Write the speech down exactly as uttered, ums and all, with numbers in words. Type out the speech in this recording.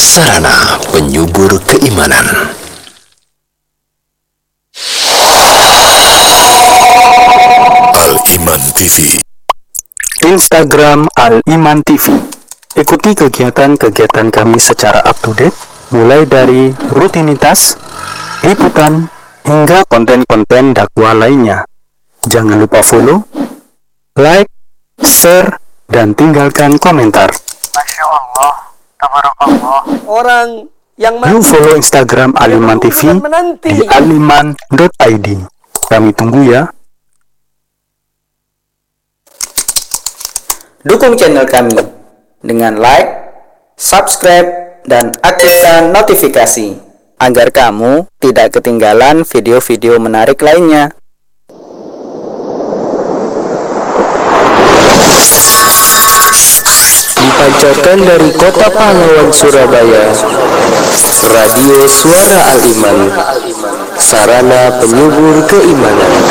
Sarana penyubur keimanan. Al-Iman T V, Instagram Al-Iman T V. Ikuti kegiatan-kegiatan kami secara up to date, mulai dari rutinitas, liputan, hingga konten-konten dakwah lainnya. Jangan lupa follow, like, share, dan tinggalkan komentar. Masya Allah, tabarakallah. Orang yang Yuk follow Instagram Al-Iman T V di aliman dot i d. Kami tunggu ya. Dukung channel kami dengan like, subscribe, dan aktifkan notifikasi agar kamu tidak ketinggalan video-video menarik lainnya. Dipancarkan dari Kota Pahlawan, Surabaya, Radio Suara Al-Iman, sarana penyubur keimanan.